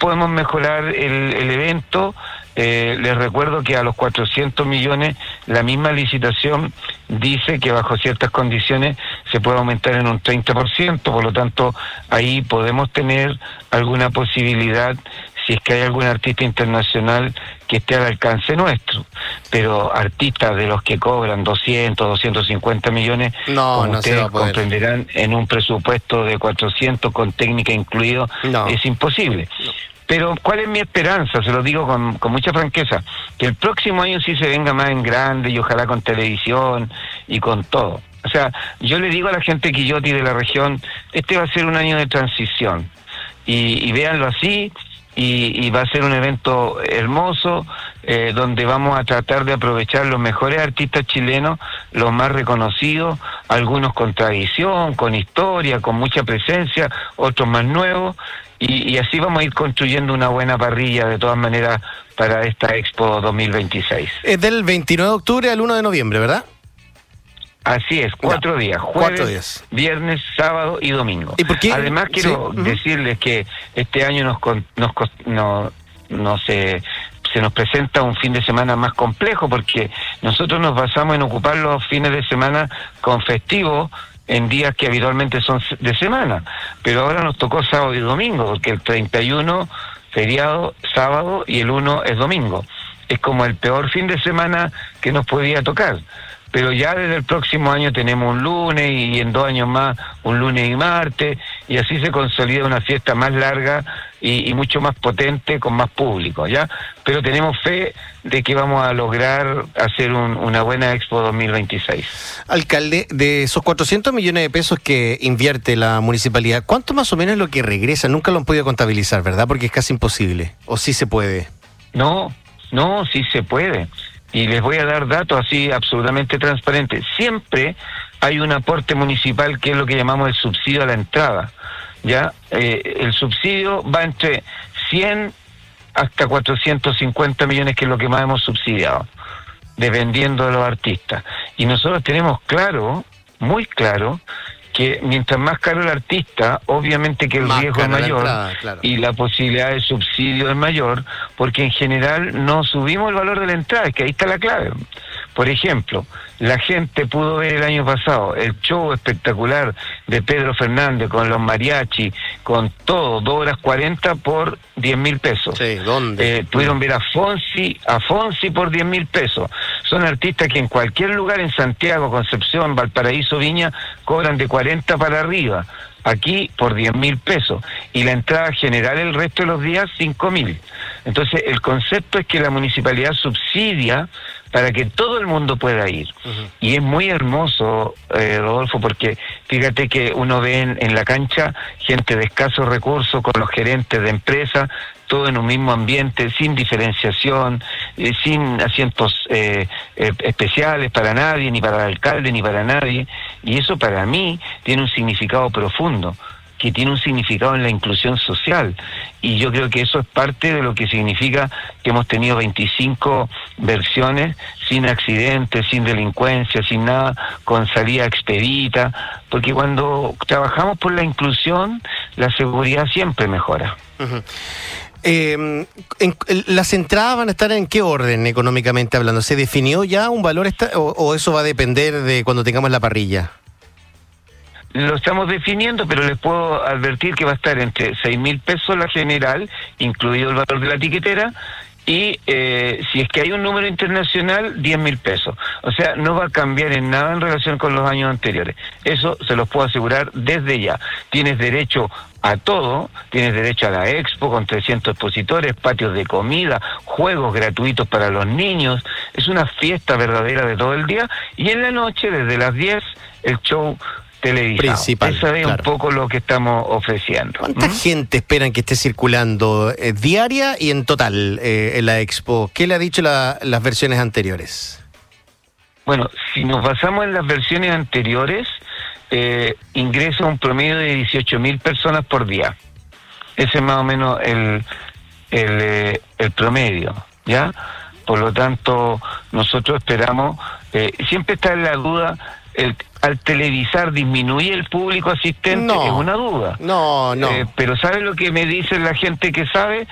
podemos mejorar el evento. Les recuerdo que a los 400 millones la misma licitación dice que bajo ciertas condiciones se puede aumentar en un 30%, por lo tanto ahí podemos tener alguna posibilidad si es que hay algún artista internacional que esté al alcance nuestro, pero artistas de los que cobran 200, 250 millones, como ustedes comprenderán, en un presupuesto de 400 con técnica incluido, es imposible. Pero ¿cuál es mi esperanza? Se lo digo con mucha franqueza, que el próximo año sí se venga más en grande y ojalá con televisión y con todo. O sea, yo le digo a la gente de Quillota y de la región, este va a ser un año de transición, y véanlo así. Y va a ser un evento hermoso, donde vamos a tratar de aprovechar los mejores artistas chilenos, los más reconocidos, algunos con tradición, con historia, con mucha presencia, otros más nuevos, y así vamos a ir construyendo una buena parrilla de todas maneras para esta Expo 2026. Es del 29 de octubre al 1 de noviembre, ¿verdad? Así es, 4 días, jueves, viernes, sábado y domingo. ¿Y por qué? Además quiero decirles que este año se nos presenta un fin de semana más complejo, porque nosotros nos basamos en ocupar los fines de semana con festivos en días que habitualmente son de semana, pero ahora nos tocó sábado y domingo, porque el 31 feriado sábado y el 1 es domingo. Es como el peor fin de semana que nos podía tocar. Pero ya desde el próximo año tenemos un lunes, y en 2 años más un lunes y martes, y así se consolida una fiesta más larga y mucho más potente, con más público, ¿ya? Pero tenemos fe de que vamos a lograr hacer una buena Expo 2026. Alcalde, de esos 400 millones de pesos que invierte la municipalidad, ¿cuánto más o menos es lo que regresa? Nunca lo han podido contabilizar, ¿verdad? Porque es casi imposible. ¿O sí se puede? No, sí se puede. Y les voy a dar datos así absolutamente transparentes. Siempre hay un aporte municipal que es lo que llamamos el subsidio a la entrada, ¿ya? El subsidio va entre 100 hasta 450 millones, que es lo que más hemos subsidiado, dependiendo de los artistas. Y nosotros tenemos claro, muy claro, que mientras más caro el artista, obviamente que el riesgo es mayor, y la posibilidad de subsidio es mayor, porque en general no subimos el valor de la entrada, es que ahí está la clave. Por ejemplo, la gente pudo ver el año pasado el show espectacular de Pedro Fernández con los mariachi, con todo, 2 horas 40 por 10.000 pesos. Sí, ¿dónde? Pudieron ver a Fonsi por 10.000 pesos. Son artistas que en cualquier lugar, en Santiago, Concepción, Valparaíso, Viña, cobran de 40 para arriba. Aquí por 10.000 pesos, y la entrada general el resto de los días 5.000. Entonces el concepto es que la municipalidad subsidia para que todo el mundo pueda ir. Y es muy hermoso, Rodolfo, porque fíjate que uno ve en la cancha gente de escasos recursos con los gerentes de empresas, todo en un mismo ambiente, sin diferenciación, sin asientos especiales para nadie, ni para el alcalde, ni para nadie. Y eso para mí tiene un significado profundo, que tiene un significado en la inclusión social. Y yo creo que eso es parte de lo que significa que hemos tenido 25 versiones sin accidentes, sin delincuencia, sin nada, con salida expedita, porque cuando trabajamos por la inclusión, la seguridad siempre mejora. ¿Las entradas van a estar en qué orden económicamente hablando? ¿Se definió ya un valor o eso va a depender de cuando tengamos la parrilla? Lo estamos definiendo, pero les puedo advertir que va a estar entre 6.000 pesos la general, incluido el valor de la tiquetera, y si es que hay un número internacional, 10.000 pesos. O sea, no va a cambiar en nada en relación con los años anteriores. Eso se los puedo asegurar desde ya. Tienes derecho a todo, tienes derecho a la expo con 300 expositores, patios de comida, juegos gratuitos para los niños. Es una fiesta verdadera de todo el día, y en la noche, desde las 10, el show televisado. Principal, eso es un poco lo que estamos ofreciendo. ¿Cuánta gente esperan que esté circulando diaria y en total en la expo? ¿Qué le ha dicho las versiones anteriores? Bueno, si nos basamos en las versiones anteriores, ingresa un promedio de 18.000 personas por día. Ese es más o menos el promedio, ¿ya? Por lo tanto, nosotros esperamos, siempre está en la duda, al televisar disminuye el público asistente, es una duda. No. Pero ¿sabe lo que me dice la gente que sabe?